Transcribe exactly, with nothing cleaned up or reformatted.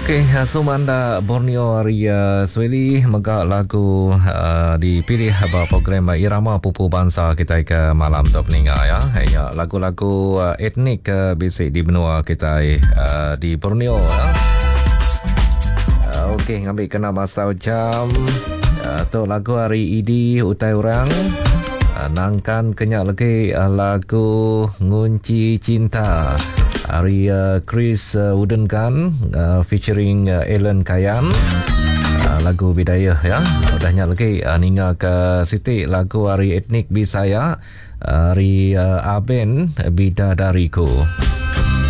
Okey, Sumanda Borneo Ria Sweli mega lagu uh, dipilih apa program Irama Pupu Bangsa kita ke malam tu peninga ya. Ya, lagu-lagu uh, etnik uh, basic di benua kita uh, di Borneo ya. Uh, Okey, ngambil kena masa jam uh, tu lagu hari ini utai orang uh, nangkan kenyak lagi uh, lagu Ngunci Cinta. Hari uh, Chris uh, Woodenkan uh, featuring uh, Alan Kayan uh, lagu Bidayah ya. Udahnya lagi uh, ninga ke Siti lagu hari etnik Bisaya hari uh, Aben Bidadariku.